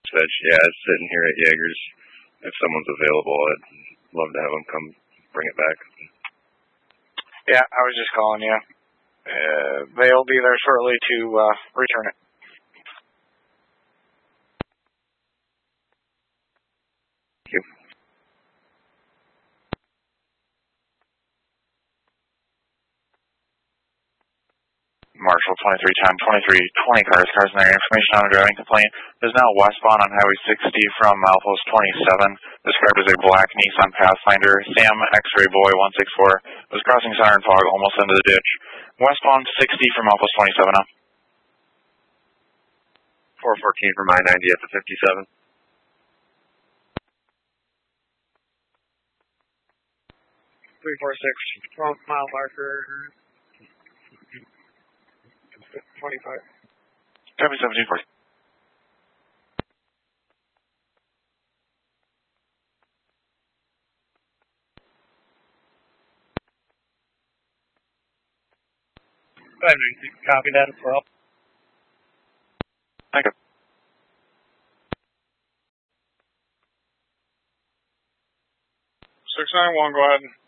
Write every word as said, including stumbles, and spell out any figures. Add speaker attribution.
Speaker 1: dispatch. Yeah, it's sitting here at Jaegers. If someone's available, I'd love to have them come bring it back.
Speaker 2: Yeah, I was just calling you. Uh, they'll be there shortly to uh, return it.
Speaker 1: Thank you.
Speaker 2: Marshall twenty-three ten, twenty-three twenty cars, cars in there. Information on a driving complaint. There's now westbound on Highway sixty from Milepost twenty-seven, described as a black Nissan Pathfinder. Sam X-Ray Boy one six four was crossing Siren Fog, almost into the ditch. Westbound sixty from Milepost twenty-seven now.
Speaker 1: four fourteen from I ninety at the fifty-seven.
Speaker 3: three four six, twelve mile marker. twenty-five.
Speaker 2: Copy seventeen forty.
Speaker 3: five ninety-six, copy that as well.
Speaker 2: Thank you.
Speaker 3: six nine one, go ahead.